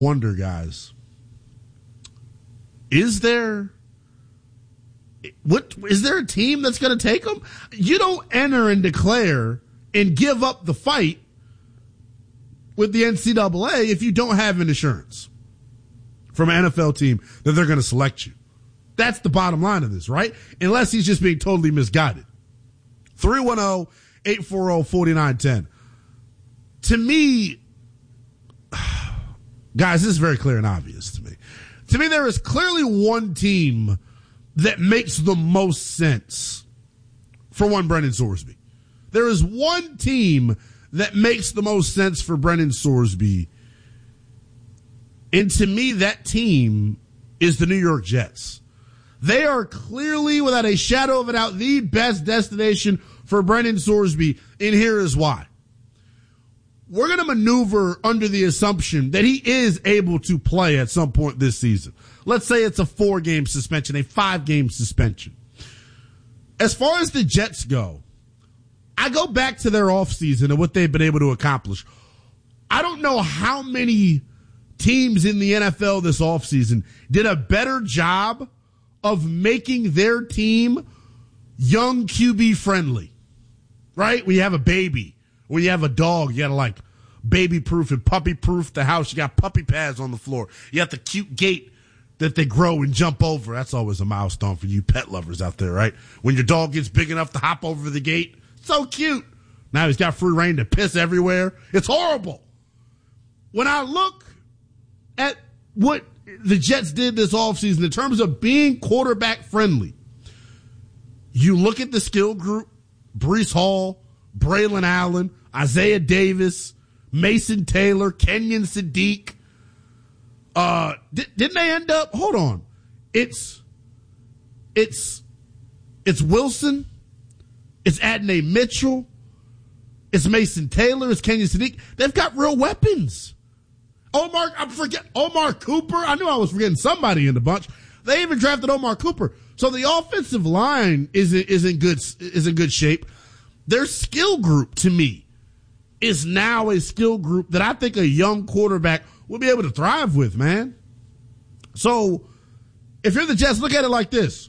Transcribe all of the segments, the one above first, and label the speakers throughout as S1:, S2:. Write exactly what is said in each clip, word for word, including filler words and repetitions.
S1: Wonder, guys, is there what is there a team that's going to take them? You don't enter and declare and give up the fight with the N C double A if you don't have an insurance from an N F L team that they're going to select you. That's the bottom line of this, right? Unless he's just being totally misguided. three one zero, eight four zero, four nine one zero. To me, guys, this is very clear and obvious to me. To me, there is clearly one team that makes the most sense for one Brendan Sorsby. There is one team that makes the most sense for Brendan Sorsby. And to me, that team is the New York Jets. They are clearly, without a shadow of a doubt, the best destination for Brendan Sorsby, and here is why. We're going to maneuver under the assumption that he is able to play at some point this season. Let's say it's a four-game suspension, a five-game suspension. As far as the Jets go, I go back to their offseason and what they've been able to accomplish. I don't know how many teams in the N F L this offseason did a better job of making their team young Q B friendly, right? When you have a baby, when you have a dog, you got to like baby proof and puppy proof the house. You got puppy pads on the floor. You have the cute gate that they grow and jump over. That's always a milestone for you pet lovers out there, right? When your dog gets big enough to hop over the gate, so cute. Now he's got free reign to piss everywhere. It's horrible. When I look at what the Jets did this offseason in terms of being quarterback friendly, you look at the skill group, Breece Hall, Braylon Allen, Isaiah Davis, Mason Taylor, Kenyon Sadiq. Uh, di- didn't they end up? Hold on. It's, it's, it's Wilson. It's Adonai Mitchell. It's Mason Taylor. It's Kenyon Sadiq. They've got real weapons. Omar, I forget, Omar Cooper. I knew I was forgetting somebody in the bunch. They even drafted Omar Cooper. So the offensive line is, is in good, is in good shape. Their skill group, to me, is now a skill group that I think a young quarterback will be able to thrive with, man. So if you're the Jets, look at it like this.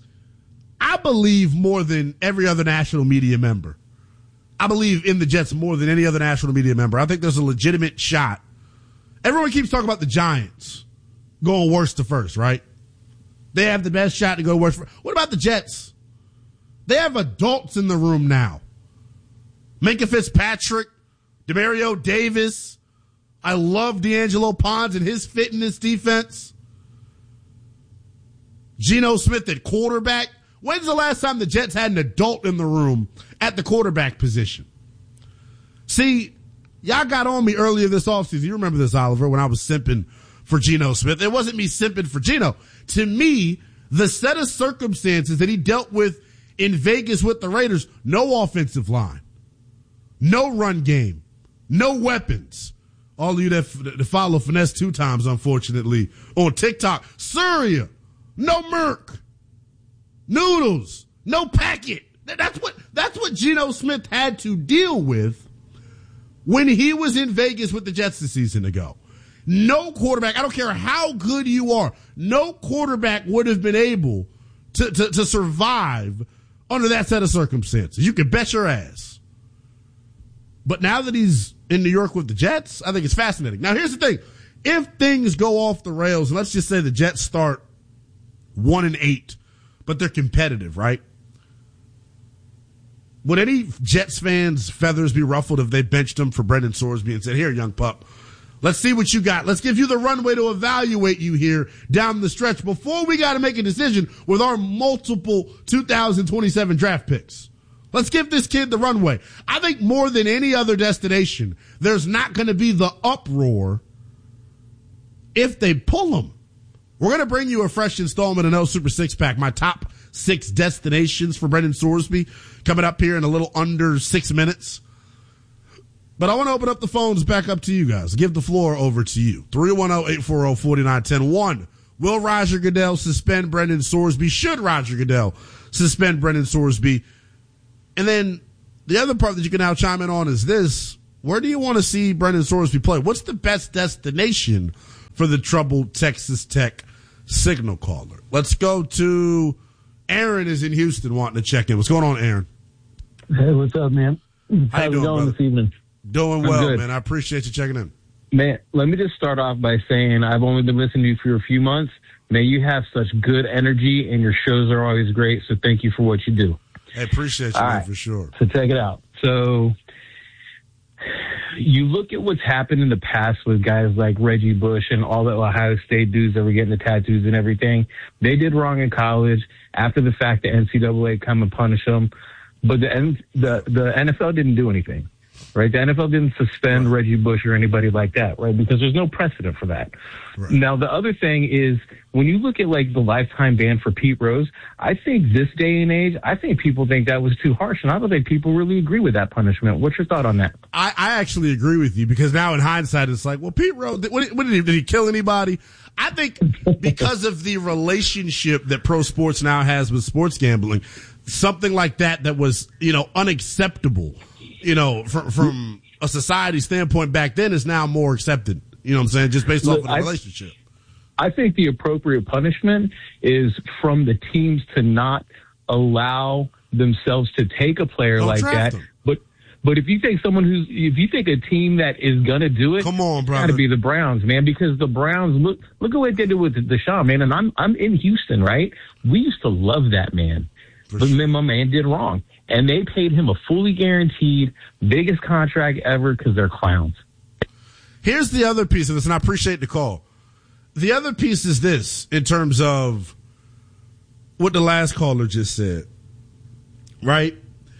S1: I believe more than every other national media member. I believe in the Jets more than any other national media member. I think there's a legitimate shot. Everyone keeps talking about the Giants going worst to first, right? They have the best shot to go worst. What about the Jets? They have adults in the room now. Minkah Fitzpatrick, Demario Davis. I love D'Angelo Ponds and his fit in this defense. Geno Smith at quarterback. When's the last time the Jets had an adult in the room at the quarterback position? See, y'all got on me earlier this offseason. You remember this, Oliver, when I was simping for Geno Smith. It wasn't me simping for Geno. To me, the set of circumstances that he dealt with in Vegas with the Raiders, no offensive line, no run game, no weapons. All of you that, that follow Finesse two times, unfortunately, on TikTok, Surya, no Merc. Noodles, no packet. That's what, that's what Geno Smith had to deal with when he was in Vegas with the Jets a season ago. No quarterback, I don't care how good you are, no quarterback would have been able to, to, to survive under that set of circumstances. You can bet your ass. But now that he's in New York with the Jets, I think it's fascinating. Now here's the thing. If things go off the rails, and let's just say the Jets start one and eight, but they're competitive, right? Would any Jets fans' feathers be ruffled if they benched him for Brendan Sorsby and said, here, young pup, let's see what you got. Let's give you the runway to evaluate you here down the stretch before we got to make a decision with our multiple two thousand twenty-seven draft picks. Let's give this kid the runway. I think more than any other destination, there's not going to be the uproar if they pull him. We're going to bring you a fresh installment of No Super Six Pack, my top six destinations for Brendan Sorsby, coming up here in a little under six minutes. But I want to open up the phones back up to you guys. Give the floor over to you. three one zero, eight four zero, four nine one zero. One, will Roger Goodell suspend Brendan Sorsby? Should Roger Goodell suspend Brendan Sorsby? And then the other part that you can now chime in on is this. Where do you want to see Brendan Sorsby play? What's the best destination for the troubled Texas Tech signal caller. Let's go to Aaron is in Houston wanting to check in. What's going on, Aaron?
S2: Hey, what's up, man?
S1: How you doing,
S2: going
S1: brother?
S2: This evening?
S1: Doing well, man. I appreciate you checking in.
S2: Man, let me just start off by saying I've only been listening to you for a few months. Man, you have such good energy, and your shows are always great, so thank you for what you do.
S1: I appreciate you,
S2: All
S1: man,
S2: right.
S1: for sure.
S2: So check it out. So you look at what's happened in the past with guys like Reggie Bush and all the Ohio State dudes that were getting the tattoos and everything. They did wrong in college. After the fact, the N C double A come and punish them. But the, N- the, the N F L didn't do anything. Right? The N F L didn't suspend right. Reggie Bush or anybody like that, right? Because there's no precedent for that. Right. Now, the other thing is when you look at like the lifetime ban for Pete Rose, I think this day and age, I think people think that was too harsh, and I don't think people really agree with that punishment. What's your thought on that?
S1: I, I actually agree with you because now in hindsight, it's like, well, Pete Rose, what, what did, he, did he kill anybody? I think because of the relationship that pro sports now has with sports gambling, something like that that was, you know, unacceptable, you know, from, from a society standpoint back then is now more accepted. You know what I'm saying? Just based Look, off of the I, relationship.
S2: I think the appropriate punishment is from the teams to not allow themselves to take a player
S1: Don't
S2: like that.
S1: Them.
S2: But but if you take someone who's if you take a team that is gonna do it,
S1: come on, brother,
S2: it's gotta be the Browns, man, because the Browns look look at what they did with Deshaun, man. And I'm I'm in Houston, right? We used to love that man. For but sure. then my man did wrong. And they paid him a fully guaranteed, biggest contract ever because they're clowns.
S1: Here's the other piece of this, and I appreciate the call. The other piece is this, in terms of what the last caller just said, right?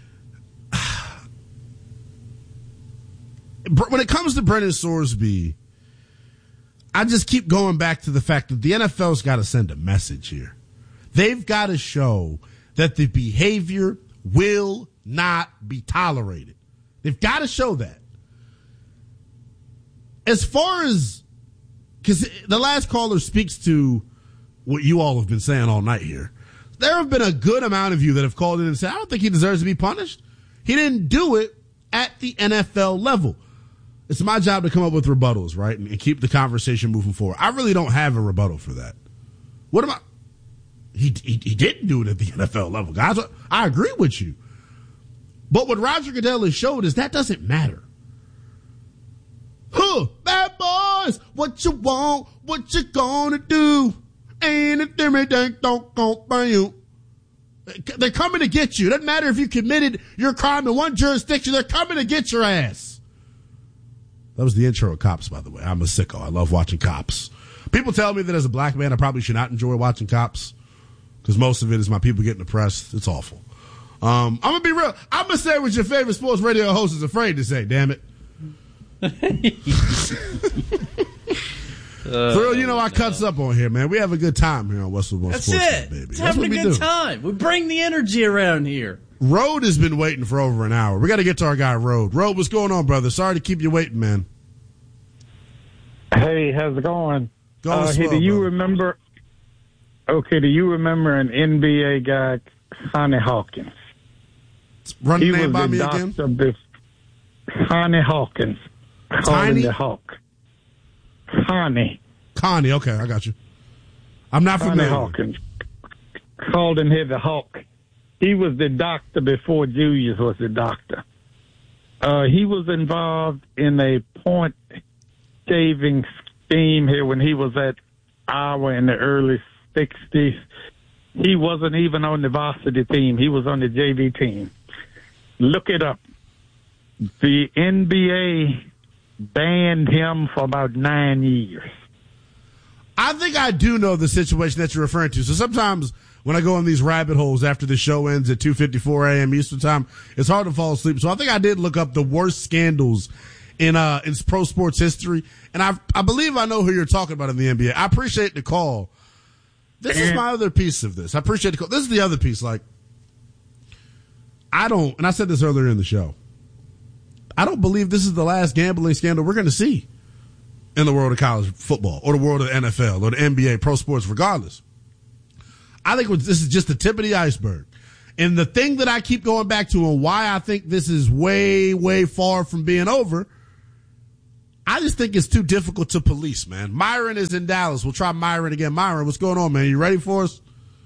S1: When it comes to Brennan Sorsby, I just keep going back to the fact that the N F L's got to send a message here. They've got to show that the behavior will not be tolerated. They've got to show that. As far as, because the last caller speaks to what you all have been saying all night here. There have been a good amount of you that have called in and said, I don't think he deserves to be punished. He didn't do it at the N F L level. It's my job to come up with rebuttals, right? And, and keep the conversation moving forward. I really don't have a rebuttal for that. What am I? He, he, he didn't do it at the N F L level, guys. I agree with you. But what Roger Goodell has showed is that doesn't matter. Huh, bad boys, what you want, what you gonna do? Ain't it everything don't go by you. They're coming to get you. Doesn't matter if you committed your crime in one jurisdiction, they're coming to get your ass. That was the intro of Cops, by the way. I'm a sicko. I love watching Cops. People tell me that as a black man, I probably should not enjoy watching Cops because most of it is my people getting oppressed. It's awful. Um, I'm going to be real. I'm going to say what your favorite sports radio host is afraid to say, damn it. uh, For real, you know, I cuts up on here, man. We have a good time here on Westwood One
S3: That's
S1: Sports,
S3: it.
S1: baby.
S3: It's
S1: That's
S3: having
S1: what
S3: a
S1: we
S3: good
S1: do.
S3: time. We bring the energy around here.
S1: Rode has been waiting for over an hour. We got to get to our guy, Rode. Rode, what's going on, brother? Sorry to keep you waiting, man.
S4: Hey, how's it going?
S1: Going
S4: uh,
S1: slow,
S4: hey, do you
S1: brother.
S4: remember? Okay, do you remember an N B A guy, Connie Hawkins?
S1: Run
S4: he
S1: the name
S4: was
S1: by
S4: the
S1: me
S4: doctor
S1: again.
S4: Bef- Connie Hawkins. Called
S1: Tiny?
S4: him the Hawk. Connie.
S1: Connie, okay, I got you. I'm not
S4: Connie
S1: familiar.
S4: Hawkins. Called him here the Hawk. He was the doctor before Julius was the doctor. Uh, he was involved in a point shaving scheme here when he was at Iowa in the early sixties. He wasn't even on the varsity team. He was on the J V team. Look it up. The N B A banned him for about nine years.
S1: I think I do know the situation that you're referring to. So sometimes when I go in these rabbit holes after the show ends at two fifty-four a.m. Eastern time, it's hard to fall asleep. So I think I did look up the worst scandals in uh in pro sports history, and I I believe I know who you're talking about in the N B A. I appreciate the call. This is my other piece of this. I appreciate the call. This is the other piece. Like, I don't, and I said this earlier in the show, I don't believe this is the last gambling scandal we're going to see in the world of college football or the world of the N F L or the N B A, pro sports, regardless. I think this is just the tip of the iceberg. And the thing that I keep going back to and why I think this is way, way far from being over, I just think it's too difficult to police, man. Myron is in Dallas. We'll try Myron again. Myron, what's going on, man? You ready for us?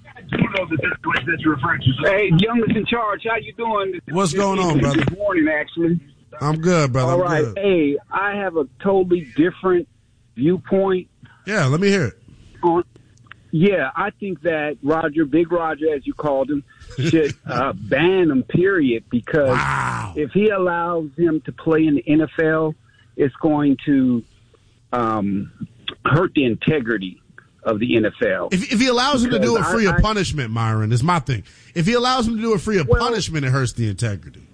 S5: Hey, youngest in charge, how you doing?
S1: What's going on, brother?
S5: Good morning, actually.
S1: I'm good, brother.
S5: All
S1: I'm
S5: right.
S1: good.
S5: Hey, I have a totally different viewpoint.
S1: Yeah, let me hear it.
S5: On, yeah, I think that Roger, Big Roger, as you called him, should uh, ban him, period, because
S1: Wow.
S5: if he allows him to play in the N F L, it's going to um, hurt the integrity of the N F L.
S1: If, if he allows him to do it free
S5: I,
S1: of
S5: I,
S1: punishment, Myron, is my thing. If he allows him to do it free of
S5: well,
S1: punishment, it hurts the integrity.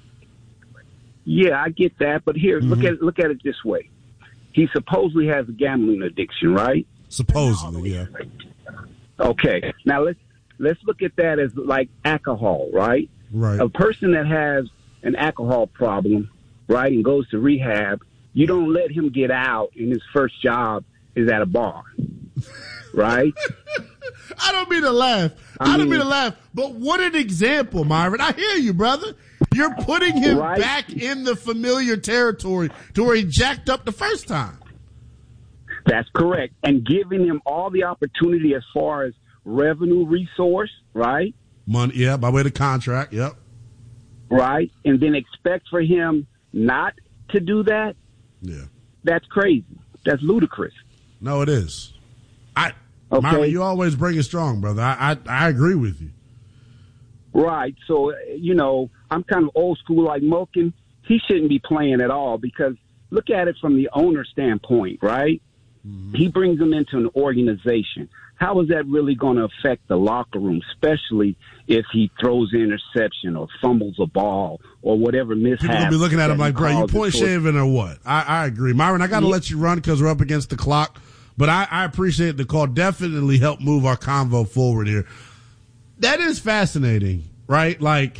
S5: Yeah, I get that, but here,
S1: Mm-hmm.
S5: look at look at it this way. He supposedly has a gambling addiction, right?
S1: Supposedly, yeah.
S5: Okay. Now let's let's look at that as like alcohol, right?
S1: Right.
S5: A person that has an alcohol problem, right, and goes to rehab, you don't let him get out and his first job is at a bar. Right?
S1: I don't mean to laugh. I,
S5: I
S1: don't
S5: mean,
S1: mean to laugh. But what an example, Myron. I hear you, brother. You're putting him
S5: right?
S1: back in the familiar territory to where he jacked up the first time.
S5: That's correct. And giving him all the opportunity as far as revenue resource, right?
S1: Money, yeah, by way of the contract, yep.
S5: Right? And then expect for him not to do that?
S1: Yeah.
S5: That's crazy. That's ludicrous.
S1: No, it is. I,
S5: Okay.
S1: Myron, you always bring it strong, brother. I, I, I agree with you.
S5: Right. So, you know, I'm kind of old school like Moken. He shouldn't be playing at all because look at it from the owner standpoint, right? Mm-hmm. He brings them into an organization. How is that really going to affect the locker room, especially if he throws an interception or fumbles a ball or whatever mishap?
S1: People going to be looking at him like, bro, you point shaving or what? I, I agree. Myron, I got to yeah. let you run because we're up against the clock. But I, I appreciate the call. Definitely help move our convo forward here. That is fascinating, right? Like,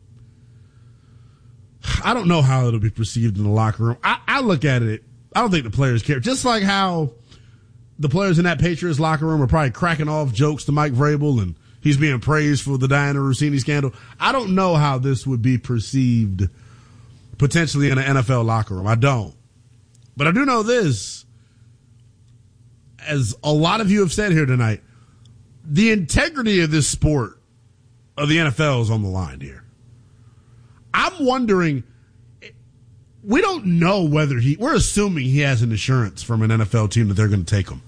S1: I don't know how it'll be perceived in the locker room. I, I look at it, I don't think the players care. Just like how the players in that Patriots locker room are probably cracking off jokes to Mike Vrabel and he's being praised for the Diana Rossini scandal. I don't know how this would be perceived potentially in an N F L locker room. I don't. But I do know this. As a lot of you have said here tonight, the integrity of this sport of the N F L is on the line here. I'm wondering, we don't know whether he, we're assuming he has an insurance from an N F L team that they're going to take him.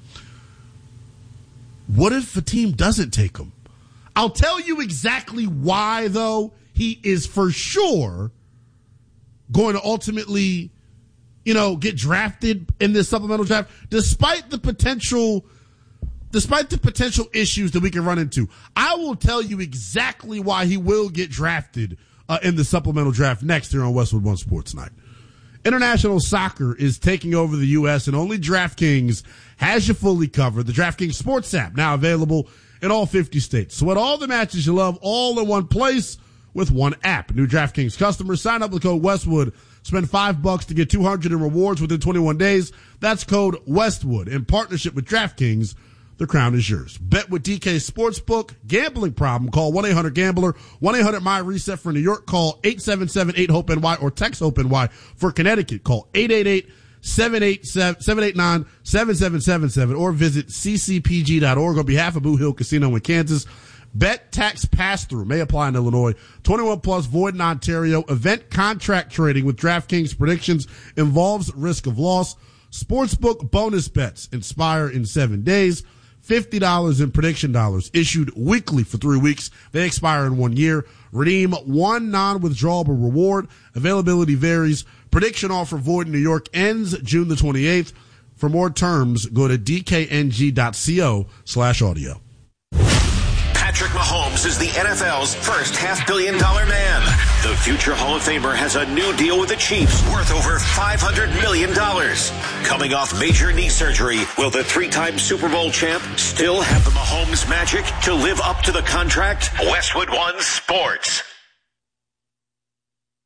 S1: What if a team doesn't take him? I'll tell you exactly why, though, he is for sure going to ultimately, you know, get drafted in this supplemental draft, despite the potential, despite the potential issues that we can run into. I will tell you exactly why he will get drafted uh, in the supplemental draft next year on Westwood One Sports Night. International soccer is taking over the U S and only DraftKings has you fully covered. The DraftKings Sports app now available in all fifty states. So at all the matches you love, all in one place with one app. New DraftKings customers sign up with code Westwood. Spend five bucks to get two hundred in rewards within twenty-one days. That's code Westwood. In partnership with DraftKings, the crown is yours. Bet with D K Sportsbook. Gambling problem? Call one eight hundred gambler. one eight hundred my reset for New York. Call eight seven seven eight hope N Y or text HOPE-NY. For Connecticut, call eight eight eight seven eight nine seven seven seven seven or visit c c p g dot org on behalf of Boo Hill Casino in Kansas. Bet tax pass-through may apply in Illinois. twenty-one plus void in Ontario. Event contract trading with DraftKings predictions involves risk of loss. Sportsbook bonus bets expire in seven days. fifty dollars in prediction dollars issued weekly for three weeks. They expire in one year. Redeem one non-withdrawable reward. Availability varies. Prediction offer void in New York ends June the twenty-eighth. For more terms, go to d k n g dot co slash audio.
S6: Patrick Mahomes is the N F L's first half-billion dollar man. The future Hall of Famer has a new deal with the Chiefs worth over five hundred million dollars. Coming off major knee surgery, will the three-time Super Bowl champ still have the Mahomes magic to live up to the contract? Westwood One Sports.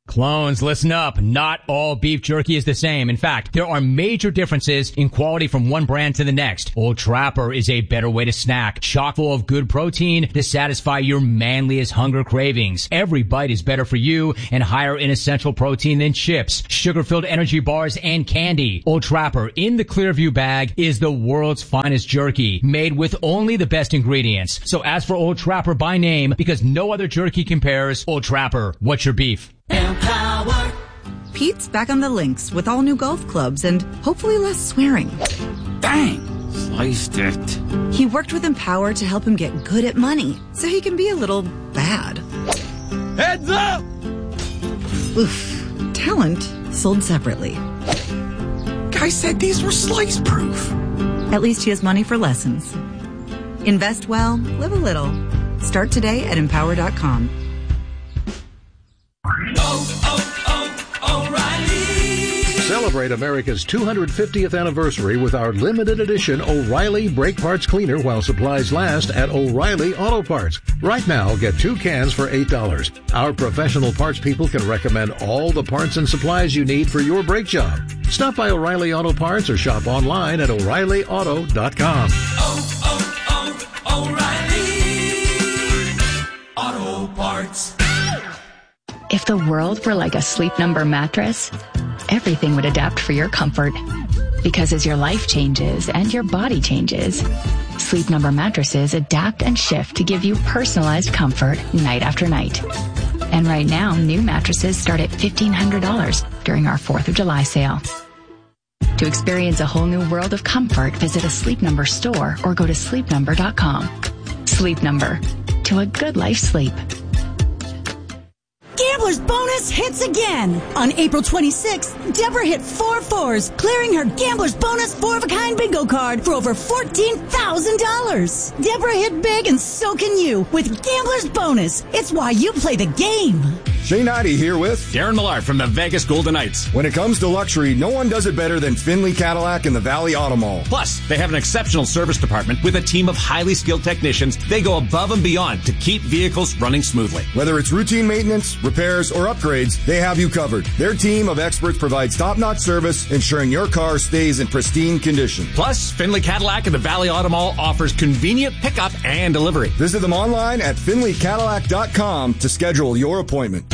S7: Clones, listen up. Not all beef jerky is the same. In fact, there are major differences in quality from one brand to the next. Old Trapper is a better way to snack, chock full of good protein to satisfy your manliest hunger cravings. Every bite is better for you and higher in essential protein than chips, sugar-filled energy bars, and candy. Old Trapper in the Clearview bag is the world's finest jerky, made with only the best ingredients. So ask for Old Trapper by name because no other jerky compares. Old Trapper, what's your beef?
S8: Empower. Pete's back on the links with all new golf clubs and hopefully less swearing.
S9: Dang, sliced it.
S8: He worked with Empower to help him get good at money so he can be a little bad.
S9: Heads up!
S8: Oof. Talent sold separately.
S9: Guy said these were slice proof.
S8: At least he has money for lessons. Invest well, live a little. Start today at empower dot com.
S10: Oh, oh, oh, O'Reilly. Celebrate America's two hundred fiftieth anniversary with our limited edition O'Reilly Brake Parts Cleaner while supplies last at O'Reilly Auto Parts. Right now, get two cans for eight dollars. Our professional parts people can recommend all the parts and supplies you need for your brake job. Stop by O'Reilly Auto Parts or shop online at O'Reilly Auto dot com.
S9: Oh, oh, oh, O'Reilly Auto Parts.
S11: If the world were like a Sleep Number mattress, everything would adapt for your comfort. Because as your life changes and your body changes, Sleep Number mattresses adapt and shift to give you personalized comfort night after night. And right now, new mattresses start at fifteen hundred dollars during our fourth of July sale. To experience a whole new world of comfort, visit a Sleep Number store or go to sleep number dot com. Sleep Number. To a good life sleep.
S12: Gambler's Bonus hits again. On April twenty-sixth, Deborah hit four fours, clearing her Gambler's Bonus four-of-a-kind bingo card for over fourteen thousand dollars. Deborah hit big and so can you with Gambler's Bonus. It's why you play the game.
S13: Shane Heide here with
S14: Darren Millard from the Vegas Golden Knights.
S13: When it comes to luxury, no one does it better than Finley Cadillac and the Valley Auto Mall.
S14: Plus, they have an exceptional service department with a team of highly skilled technicians. They go above and beyond to keep vehicles running smoothly.
S13: Whether it's routine maintenance, repairs, or upgrades, they have you covered. Their team of experts provides top-notch service, ensuring your car stays in pristine condition.
S14: Plus, Finley Cadillac and the Valley Auto Mall offers convenient pickup and delivery.
S13: Visit them online at finley cadillac dot com to schedule your appointment.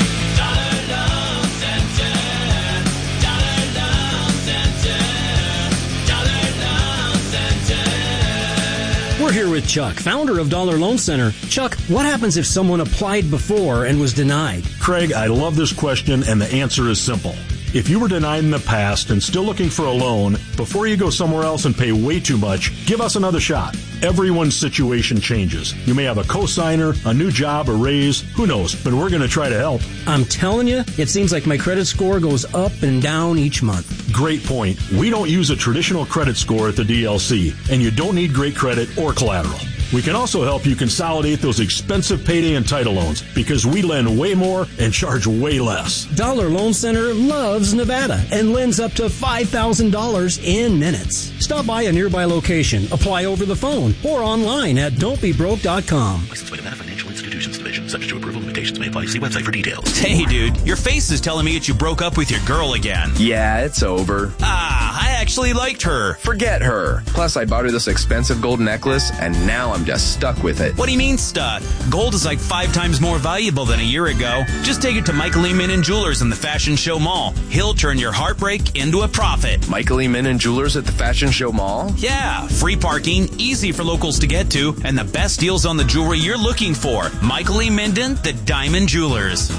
S15: We're here with Chuck, founder of Dollar Loan Center. Chuck, what happens if someone applied before and was denied?
S16: Craig, I love this question, and the answer is simple. If you were denied in the past and still looking for a loan, before you go somewhere else and pay way too much, give us another shot. Everyone's situation changes. You may have a cosigner, a new job, a raise, who knows, but we're going to try to help.
S15: I'm telling you, it seems like my credit score goes up and down each month.
S16: Great point. We don't use a traditional credit score at the D L C, and you don't need great credit or collateral. We can also help you consolidate those expensive payday and title loans because we lend way more and charge way less.
S15: Dollar Loan Center loves Nevada and lends up to five thousand dollars in minutes. Stop by a nearby location, apply over the phone, or online at don't be broke dot com.
S17: Licensed by Nevada Financial Institutions Division. Subject to approval. Limitations may apply. See website for details.
S18: Hey, dude, your face is telling me that you broke up with your girl again.
S19: Yeah, it's over.
S18: Ah, I actually liked her.
S19: Forget her. Plus, I bought her this expensive gold necklace, and now I'm just stuck with it.
S18: What do you mean stuck? Gold is like five times more valuable than a year ago. Just take it to Michael E. Minnan Jewelers in the Fashion Show Mall. He'll turn your heartbreak into a profit.
S19: Michael E. Minnan Jewelers at the Fashion Show Mall?
S18: Yeah, free parking, easy for locals to get to, and the best deals on the jewelry you're looking for. Michael E. Minden, the Diamond Jewelers.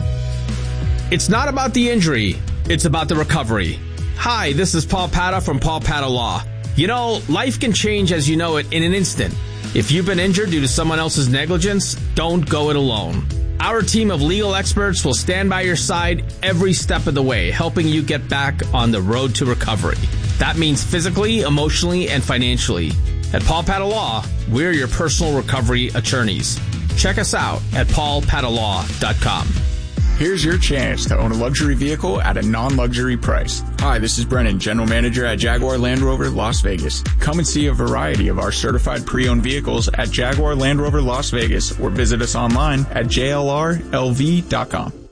S20: It's not about the injury, it's about the recovery. Hi, this is Paul Pata from Paul Pata Law. You know, life can change as you know it in an instant. If you've been injured due to someone else's negligence, don't go it alone. Our team of legal experts will stand by your side every step of the way, helping you get back on the road to recovery. That means physically, emotionally, and financially. At Paul Pata Law, we're your personal recovery attorneys. Check us out at paul pata law dot com.
S21: Here's your chance to own a luxury vehicle at a non-luxury price. Hi, this is Brennan, General Manager at Jaguar Land Rover Las Vegas. Come and see a variety of our certified pre-owned vehicles at Jaguar Land Rover Las Vegas or visit us online at j l r l v dot com.